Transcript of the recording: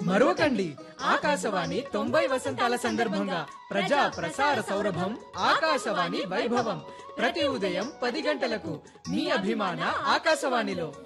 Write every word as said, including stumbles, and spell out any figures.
మరొకండి ఆకాశవాణి తొంభై వసంతాల సందర్భంగా ప్రజా ప్రసార సౌరభం ఆకాశవాణి వైభవం ప్రతి ఉదయం పది గంటలకు మీ అభిమాన ఆకాశవాణిలో